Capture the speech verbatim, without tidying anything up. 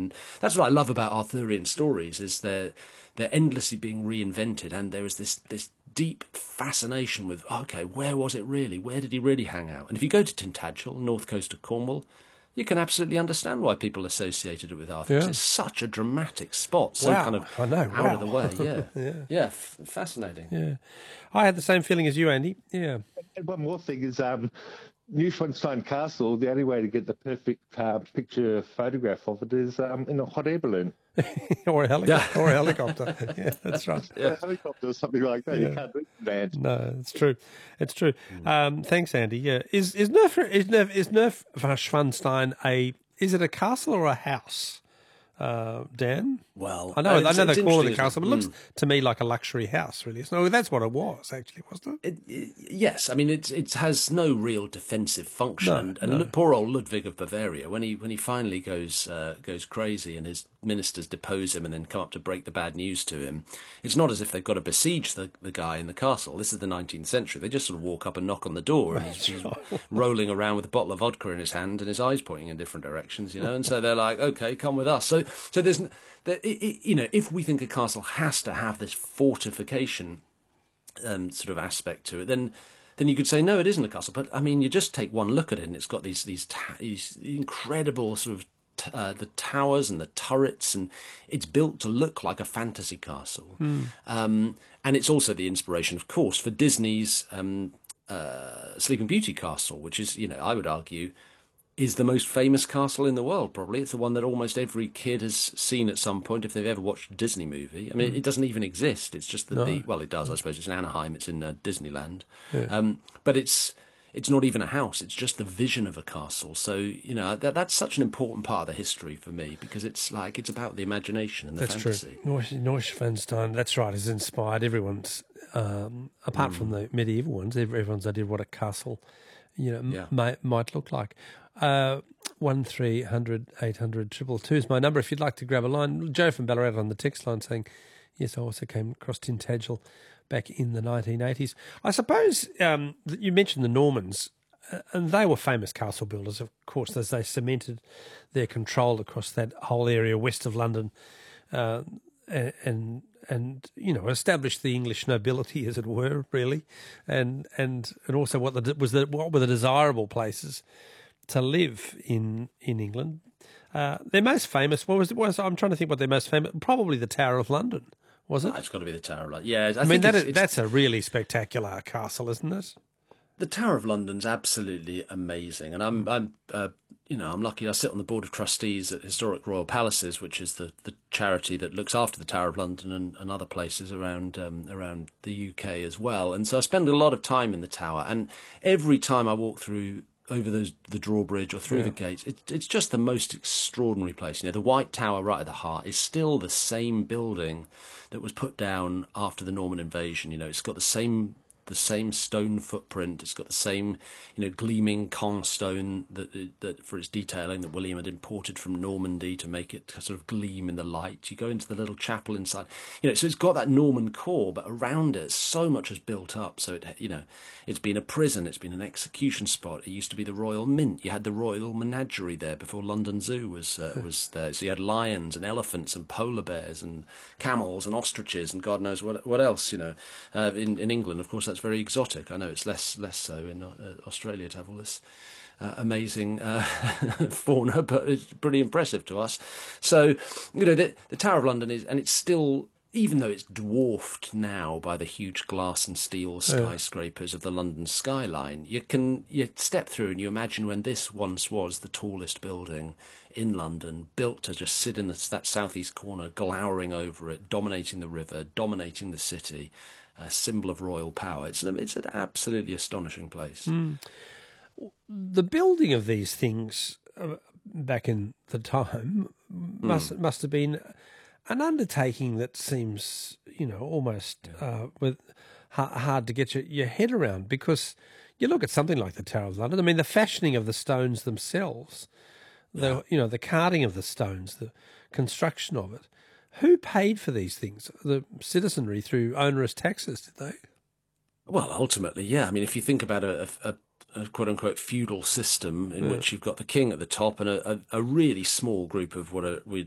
And that's what I love about Arthurian stories, is they're they're endlessly being reinvented, and there is this this deep fascination with, okay, where was it really? Where did he really hang out? And if you go to Tintagel, north coast of Cornwall, you can absolutely understand why people associated it with Arthur. 'Cause Yeah. it's such a dramatic spot, so Wow, kind of I know, out wow. of the way. Yeah, Yeah. yeah, f- fascinating. Yeah. I had the same feeling as you, Andy. Yeah. And one more thing is um, Neuschwanstein Castle, the only way to get the perfect uh, picture photograph of it is um, in a hot air balloon. or a helicopter. Yeah. Or a helicopter. Yeah, that's right. A helicopter or something like that. Yeah. You can't reach that. No, it's true. It's true. Um, thanks, Andy. Yeah. Is is Nerf is Nerf is Nerf Schwanstein a is it a castle or a house? Uh, Dan? Well, I know, uh, I it's- know they it's call it a interesting, castle, but it isn't looks to me like a luxury house, really. So that's what it was, actually, wasn't it? It, it, yes, I mean it. It has no real defensive function, No, and, and no. look, poor old Ludwig of Bavaria, when he when he finally goes uh, goes crazy, and his ministers depose him and then come up to break the bad news to him. It's not as if they've got to besiege the, the guy in the castle. This is the nineteenth century. They just sort of walk up and knock on the door, and he's, he's rolling around with a bottle of vodka in his hand and his eyes pointing in different directions, you know. And so they're like, "Okay, come with us." So, so there's, there, it, it, you know, if we think a castle has to have this fortification um, sort of aspect to it, then then you could say no, it isn't a castle. But I mean, you just take one look at it, and it's got these these, ta- these incredible sort of t- uh, the towers and the turrets, and it's built to look like a fantasy castle. Um, and it's also the inspiration, of course, for Disney's um, uh, Sleeping Beauty castle, which is, you know, I would argue, is the most famous castle in the world, probably. It's the one that almost every kid has seen at some point if they've ever watched a Disney movie. I mean, it doesn't even exist. It's just that No. the, well, it does, I suppose. It's in Anaheim. It's in uh, Disneyland. Um, but it's it's not even a house. It's just the vision of a castle. So, you know, that that's such an important part of the history for me, because it's like, it's about the imagination and the That's fantasy. true. Neusch- Neuschwanstein, that's right, has inspired everyone's, um, apart from the medieval ones, ev- everyone's idea of what a castle, you know, m- Yeah. might, might look like. Uh, one three hundred eight hundred triple two is my number if you'd like to grab a line. Joe from Ballarat on the text line saying, yes, I also came across Tintagel back in the nineteen eighties. I suppose um, that you mentioned the Normans, uh, and they were famous castle builders, of course, as they cemented their control across that whole area west of London, uh, a- and and you know established the English nobility, as it were, really, and and and also what the was the what were the desirable places to live in in England. Uh, their most famous, what was it? Was I'm trying to think what their most famous, probably the Tower of London, was it? It's got to be the Tower of London. Yeah, I, I think mean, that it's, is, it's, that's a really spectacular castle, isn't it? the Tower of London's absolutely amazing, and I'm, I'm, uh, you know, I'm lucky. I sit on the board of trustees at Historic Royal Palaces, which is the, the charity that looks after the Tower of London and, and other places around um, around the U K as well. And so I spend a lot of time in the Tower, and every time I walk through over those, the drawbridge or through Yeah. the gates, it, it's just the most extraordinary place. You know, the White Tower right at the heart is still the same building that was put down after the Norman invasion. You know, it's got the same the same stone footprint. It's got the same, you know, gleaming Caen stone that that for its detailing that William had imported from Normandy to make it sort of gleam in the light. You go into the little chapel inside, you know, so it's got that Norman core, but around it, so much has built up. So it, you know, it's been a prison, it's been an execution spot. It used to be the Royal Mint. You had the Royal Menagerie there before London Zoo was uh, was there. So you had lions and elephants and polar bears and camels and ostriches and God knows what what else. You know, uh, in in England, of course, that's very exotic. I know it's less less so in uh, Australia to have all this uh, amazing uh, fauna, but it's pretty impressive to us. So, you know, the, the Tower of London is, and it's still, even though it's dwarfed now by the huge glass and steel skyscrapers of the London skyline, you can you step through and you imagine when this once was the tallest building in London, built to just sit in the, that southeast corner, glowering over it, dominating the river, dominating the city. A symbol of royal power. It's an, it's an absolutely astonishing place. Mm. The building of these things uh, back in the time must mm. must have been an undertaking that seems, you know, almost yeah. uh, with hard to get your, your head around, because you look at something like the Tower of London. I mean, the fashioning of the stones themselves, the yeah. you know, the carting of the stones, the construction of it. Who paid for these things? The citizenry through onerous taxes, did they? Well, ultimately, yeah. I mean, if you think about a, a, a quote-unquote feudal system in yeah. which you've got the king at the top and a, a, a really small group of what are, we